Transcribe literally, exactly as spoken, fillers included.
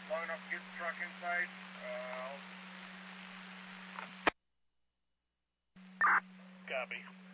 Long enough to get the truck inside. Uh, Copy.